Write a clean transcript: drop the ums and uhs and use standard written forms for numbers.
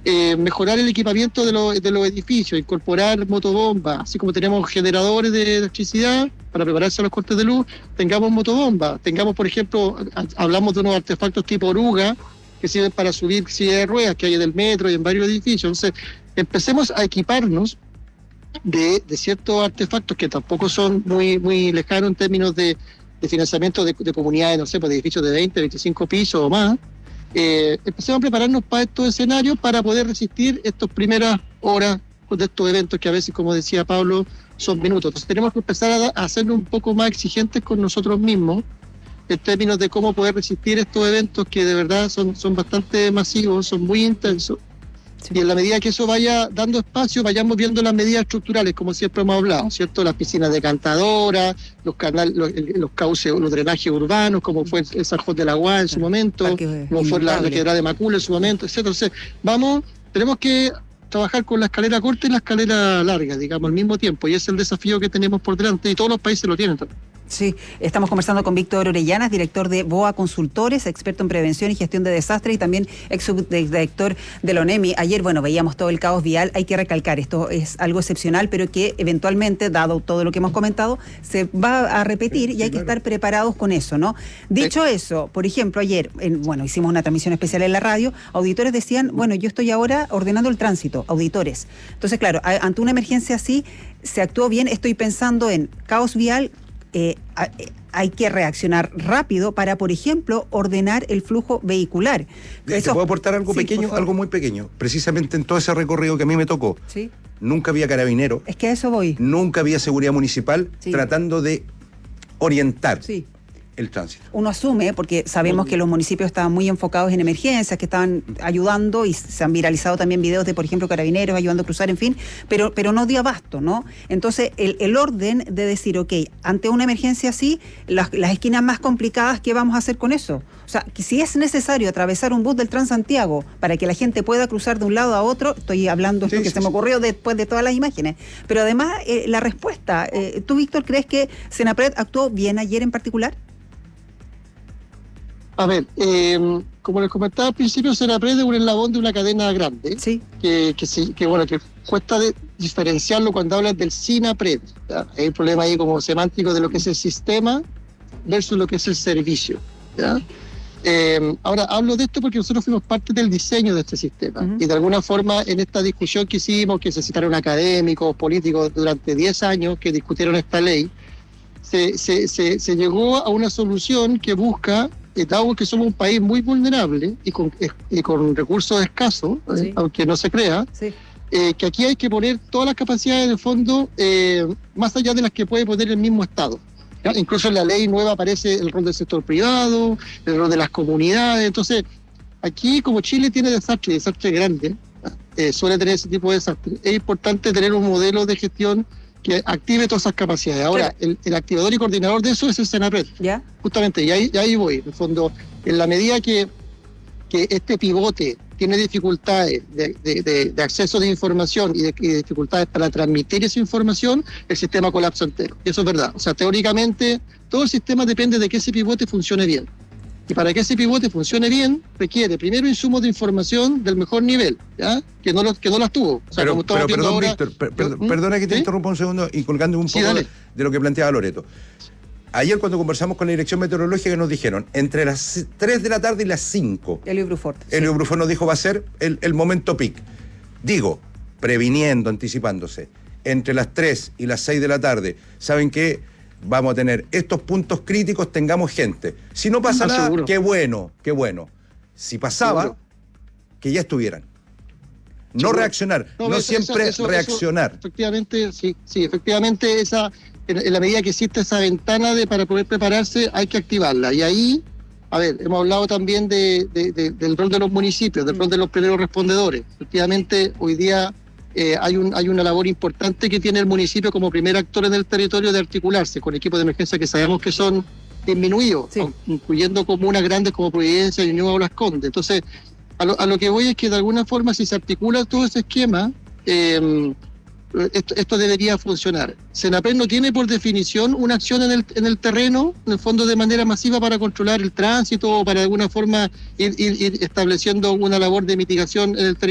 mejorar el equipamiento de los edificios, incorporar motobombas, así como tenemos generadores de electricidad para prepararse a los cortes de luz, tengamos motobombas, tengamos, por ejemplo, hablamos de unos artefactos tipo oruga que sirven para subir sillas de ruedas que hay en el metro y en varios edificios. Entonces, empecemos a equiparnos de ciertos artefactos que tampoco son muy lejanos en términos de financiamiento de comunidades, no sé, pues de edificios de 20, 25 pisos o más. Empecemos a prepararnos para estos escenarios para poder resistir estas primeras horas de estos eventos que a veces, como decía Pablo, son minutos. Entonces tenemos que empezar a hacernos un poco más exigentes con nosotros mismos en términos de cómo poder resistir estos eventos que de verdad son bastante masivos, son muy intensos. Sí. Y en la medida que eso vaya dando espacio, vayamos viendo las medidas estructurales, como siempre hemos hablado, ¿cierto? Las piscinas decantadoras, los canales, los cauces, los drenajes urbanos, como fue el Sanjón del Agua en su momento, como fue la quebrada de Macul en su momento, etc. Entonces, tenemos que trabajar con la escalera corta y la escalera larga, digamos, al mismo tiempo, y ese es el desafío que tenemos por delante, y todos los países lo tienen también. Sí, estamos conversando con Víctor Orellanas, director de BOA Consultores, experto en prevención y gestión de desastres y también ex subdirector de la ONEMI. Ayer, veíamos todo el caos vial. Hay que recalcar, esto es algo excepcional, pero que eventualmente, dado todo lo que hemos comentado, se va a repetir y hay que estar preparados con eso, ¿no? Dicho eso, por ejemplo, ayer, hicimos una transmisión especial en la radio, auditores decían, yo estoy ahora ordenando el tránsito, auditores. Entonces, claro, ante una emergencia así, se actuó bien, estoy pensando en caos vial. Hay que reaccionar rápido para, por ejemplo, ordenar el flujo vehicular. ¿Te puedo aportar algo pequeño, algo muy pequeño? Precisamente en todo ese recorrido que a mí me tocó, ¿sí? Nunca había carabineros. Es que a eso voy. Nunca había seguridad municipal, sí, tratando de orientar. Sí. El tránsito. Uno asume, porque sabemos que los municipios estaban muy enfocados en emergencias, que estaban ayudando y se han viralizado también videos de, por ejemplo, carabineros ayudando a cruzar, en fin, pero no dio abasto, ¿no? Entonces, el orden de decir, ok, ante una emergencia así, las esquinas más complicadas, ¿qué vamos a hacer con eso? O sea, que si es necesario atravesar un bus del Transantiago para que la gente pueda cruzar de un lado a otro, estoy hablando esto que se me ocurrió después de todas las imágenes, pero además la respuesta, ¿tú, Víctor, crees que Senapred actuó bien ayer en particular? A ver, como les comentaba al principio, Senapred es un eslabón de una cadena grande, sí, que cuesta diferenciarlo cuando hablas del Sinapred. ¿Ya? Hay un problema ahí como semántico de lo que es el sistema versus lo que es el servicio. ¿Ya? Ahora, hablo de esto porque nosotros fuimos parte del diseño de este sistema, y de alguna forma en esta discusión que hicimos, que se citaron académicos, políticos durante 10 años que discutieron esta ley, se llegó a una solución que busca, dado que somos un país muy vulnerable y con recursos escasos, sí, aunque no se crea, sí, que aquí hay que poner todas las capacidades de fondo más allá de las que puede poner el mismo Estado. ¿Ya? Incluso en la ley nueva aparece el rol del sector privado, el rol de las comunidades. Entonces, aquí como Chile tiene desastre grande, suele tener ese tipo de desastre, es importante tener un modelo de gestión que active todas esas capacidades. Ahora, el activador y coordinador de eso es el Senapred. ¿Ya? Justamente, y ahí voy. En el fondo, en la medida que este pivote tiene dificultades de acceso de información y de dificultades para transmitir esa información, el sistema colapsa entero. Y eso es verdad. O sea, teóricamente, todo el sistema depende de que ese pivote funcione bien. Y para que ese pivote funcione bien, requiere primero insumos de información del mejor nivel, ¿ya? Que no las tuvo. O sea, pero perdón, ahora, Víctor, perdona que te interrumpa un segundo y colgando un poco de lo que planteaba Loreto. Ayer cuando conversamos con la Dirección Meteorológica nos dijeron, entre las 3 de la tarde y las 5, Elio Brufort nos dijo va a ser el momento peak. Digo, previniendo, anticipándose, entre las 3 y las 6 de la tarde, ¿saben qué? Vamos a tener estos puntos críticos, tengamos gente. Si no pasa nada, seguro. Qué bueno. Si pasaba, seguro, que ya estuvieran. No seguro. Reaccionar, no siempre reaccionar. Efectivamente, sí, efectivamente en la medida que existe esa ventana para poder prepararse, hay que activarla. Y ahí, a ver, hemos hablado también del rol de los municipios, del rol de los primeros respondedores. Efectivamente, hoy día hay una labor importante que tiene el municipio como primer actor en el territorio de articularse con equipos de emergencia que sabemos que son disminuidos, sí, incluyendo comunas grandes como Providencia, Ñuñoa o Las Condes. Entonces, a lo que voy es que de alguna forma, si se articula todo ese esquema, esto debería funcionar. Senapred no tiene por definición una acción en el terreno, en el fondo de manera masiva para controlar el tránsito o para de alguna forma ir estableciendo una labor de mitigación en el territorio.